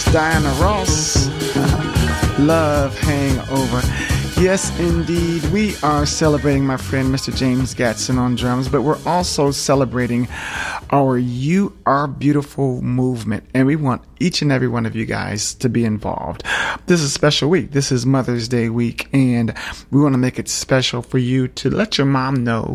Diana Ross. Love Hangover. Yes, indeed. We are celebrating my friend Mr. James Gatson on drums, but we're also celebrating our You Are Beautiful movement, and we want each and every one of you guys to be involved. This is a special week. This is Mother's Day week, and we want to make it special for you to let your mom know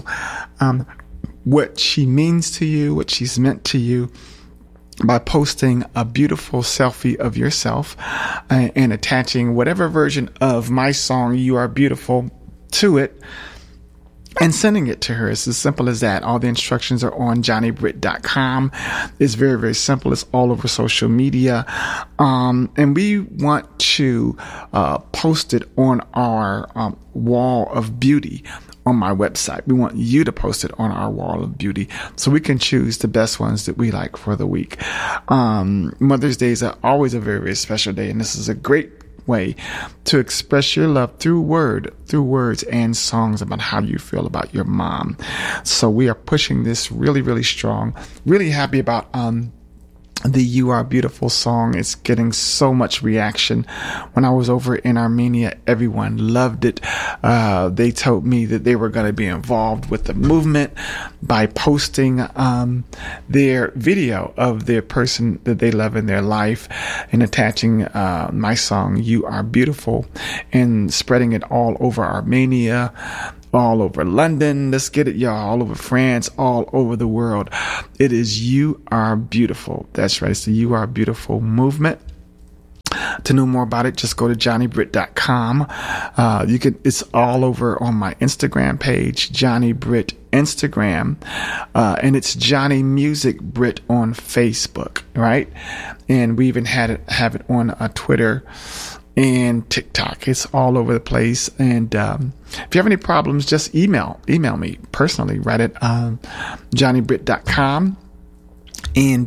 what she means to you, what she's meant to you, by posting a beautiful selfie of yourself and attaching whatever version of my song, You Are Beautiful, to it and sending it to her. It's as simple as that. All the instructions are on johnnybritt.com. It's very, very simple. It's all over social media. And we want to post it on our wall of beauty on my website. We want you to post it on our wall of beauty so we can choose the best ones that we like for the week. Mother's Day is always a very, very special day, and this is a great way to express your love through words and songs about how you feel about your mom. So we are pushing this really, really strong. Really happy about the You Are Beautiful song. It's getting so much reaction. When I was over in Armenia, everyone loved it. They told me that they were going to be involved with the movement by posting their video of their person that they love in their life and attaching my song You Are Beautiful and spreading it all over Armenia, all over London. Let's get it, y'all. All over France, all over the world. It is You Are Beautiful. That's right. It's the You Are Beautiful movement. To know more about it, just go to johnnybritt.com. It's all over on my Instagram page, Johnny Britt Instagram, and it's Johnny Music Britt on Facebook, right? And we even have it on Twitter and TikTok. It's all over the place. And if you have any problems, just email me personally, right at johnnybritt.com. And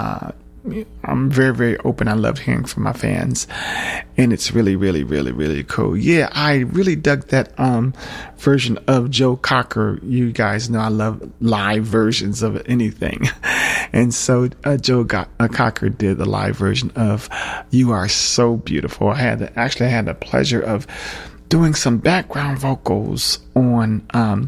I'm very, very open. I love hearing from my fans, and it's really, really, really, really cool. Yeah, I really dug that version of Joe Cocker. You guys know I love live versions of anything, and so Joe Cocker did the live version of You Are So Beautiful. I had the pleasure of doing some background vocals on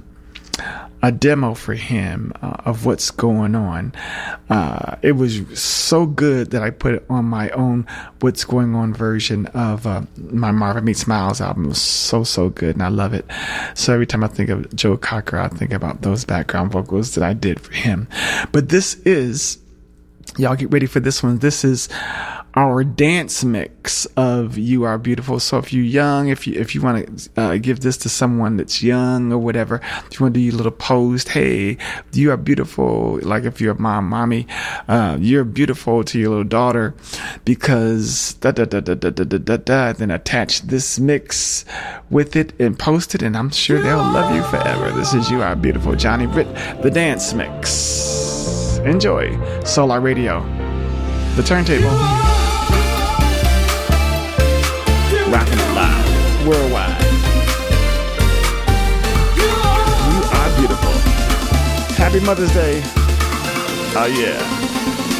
a demo for him of what's going on. It was so good that I put it on my own What's Going On version of my Marvin Meets Miles album. It was so good, and I love it. So every time I think of Joe Cocker, I think about those background vocals that I did for him. But this is, y'all get ready for this one. This is our dance mix of You Are Beautiful. So if you're young, if you want to give this to someone that's young or whatever, if you want to do your little post, hey, you are beautiful. Like if you're a mommy, you're beautiful to your little daughter because then attach this mix with it and post it, and I'm sure they'll love you forever. This is You Are Beautiful, Johnny Britt, the dance mix. Enjoy. Solar Radio, the turntable. Rocking it loud, worldwide. You are beautiful. Happy Mother's Day. Oh yeah.